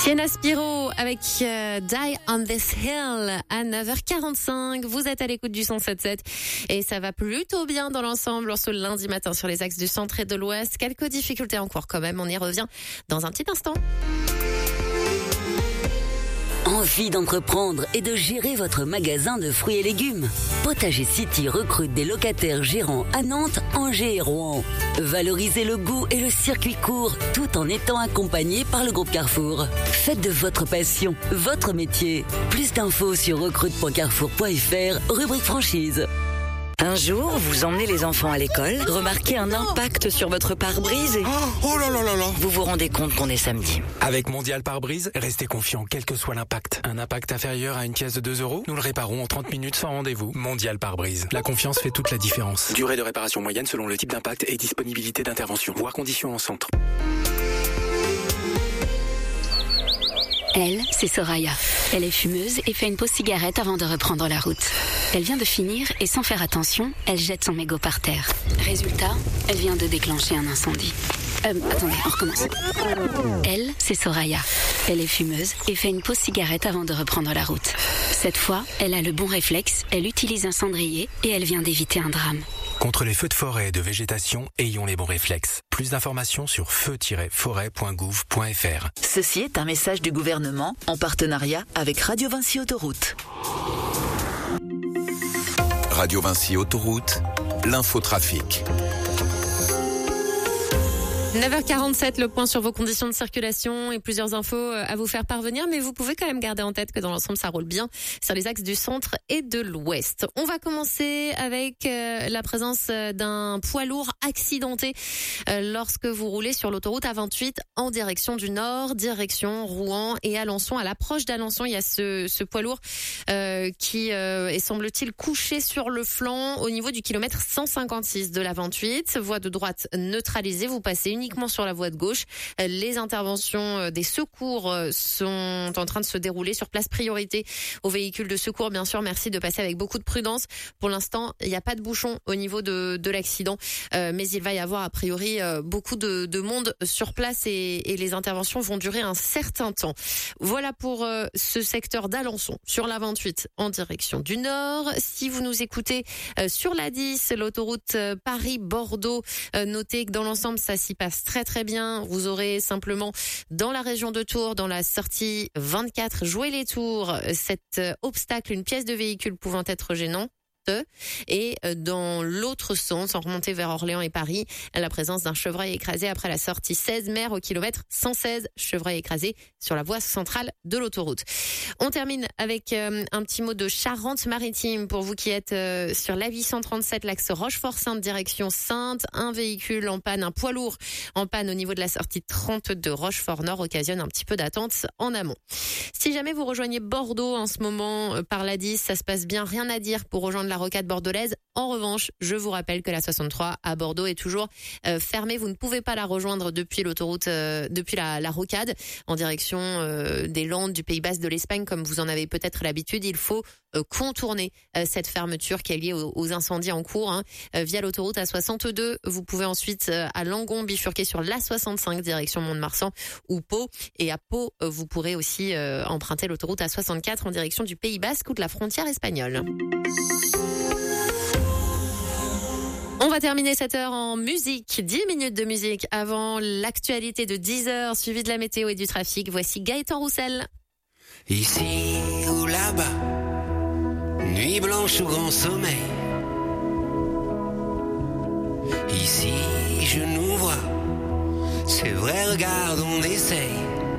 Sienna Spiro avec Die on this Hill à 9h45. Vous êtes à l'écoute du 107.7 et ça va plutôt bien dans l'ensemble en ce lundi matin sur les axes du centre et de l'ouest. Quelques difficultés en cours quand même, on y revient dans un petit instant. Envie d'entreprendre et de gérer votre magasin de fruits et légumes? Potager City recrute des locataires gérants à Nantes, Angers et Rouen. Valorisez le goût et le circuit court tout en étant accompagné par le groupe Carrefour. Faites de votre passion votre métier. Plus d'infos sur recrute.carrefour.fr, rubrique franchise. Un jour, vous emmenez les enfants à l'école, remarquez un impact sur votre pare-brise et... Oh là là là là! Vous vous rendez compte qu'on est samedi. Avec Mondial Pare-Brise, restez confiant quel que soit l'impact. Un impact inférieur à une pièce de 2 €, nous le réparons en 30 minutes sans rendez-vous. Mondial Pare-Brise. La confiance fait toute la différence. Durée de réparation moyenne selon le type d'impact et disponibilité d'intervention. Voir conditions en centre. Elle, c'est Soraya. Elle est fumeuse et fait une pause cigarette avant de reprendre la route. Elle vient de finir et sans faire attention, elle jette son mégot par terre. Résultat, elle vient de déclencher un incendie. Attendez, on recommence. Elle, c'est Soraya. Elle est fumeuse et fait une pause cigarette avant de reprendre la route. Cette fois, elle a le bon réflexe, elle utilise un cendrier et elle vient d'éviter un drame. Contre les feux de forêt et de végétation, ayons les bons réflexes. Plus d'informations sur feu-forêt.gouv.fr. Ceci est un message du gouvernement en partenariat avec Radio Vinci Autoroute. Radio Vinci Autoroute, l'infotrafic. 9h47, le point sur vos conditions de circulation et plusieurs infos à vous faire parvenir, mais vous pouvez quand même garder en tête que dans l'ensemble, ça roule bien sur les axes du centre et de l'ouest. On va commencer avec la présence d'un poids lourd accidenté lorsque vous roulez sur l'autoroute A28 en direction du nord, direction Rouen et Alençon. À l'approche d'Alençon, il y a ce poids lourd qui est, semble-t-il, couché sur le flanc au niveau du kilomètre 156 de la 28. Voie de droite neutralisée, vous passez uniquement sur la voie de gauche. Les interventions des secours sont en train de se dérouler sur place. Priorité aux véhicules de secours, bien sûr. Merci de passer avec beaucoup de prudence. Pour l'instant, il n'y a pas de bouchon au niveau de l'accident, mais il va y avoir a priori beaucoup de monde sur place et les interventions vont durer un certain temps. Voilà pour ce secteur d'Alençon sur la 28 en direction du nord. Si vous nous écoutez sur la 10, l'autoroute Paris-Bordeaux, notez que dans l'ensemble, ça s'y passe très très bien. Vous aurez simplement dans la région de Tours, dans la sortie 24, jouez les tours, cet obstacle, une pièce de véhicule pouvant être gênant. Et dans l'autre sens, en remontée vers Orléans et Paris, la présence d'un chevreuil écrasé après la sortie 16 mer au kilomètre 116, chevreuil écrasé sur la voie centrale de l'autoroute. On termine avec un petit mot de Charente-Maritime pour vous qui êtes sur l'A837, l'axe Rochefort-Sainte, direction Sainte. Un véhicule en panne, un poids lourd en panne au niveau de la sortie 32 Rochefort-Nord occasionne un petit peu d'attente en amont. Si jamais vous rejoignez Bordeaux en ce moment par la 10, ça se passe bien, rien à dire pour rejoindre la rocade bordelaise. En revanche, je vous rappelle que la 63 à Bordeaux est toujours fermée. Vous ne pouvez pas la rejoindre depuis l'autoroute, depuis la rocade en direction des Landes, du Pays Basque, de l'Espagne, comme vous en avez peut-être l'habitude. Il faut contourner cette fermeture qui est liée aux incendies en cours via l'autoroute A62. Vous pouvez ensuite à Langon bifurquer sur l'A65 direction Mont-de-Marsan ou Pau. Et à Pau, vous pourrez aussi emprunter l'autoroute A64 en direction du Pays Basque ou de la frontière espagnole. On va terminer cette heure en musique. 10 minutes de musique avant l'actualité de 10 heures, suivie de la météo et du trafic. Voici Gaëtan Roussel. Ici ou là-bas, nuit blanche ou grand sommeil. Ici je nous vois, c'est vrai, regarde, on essaye.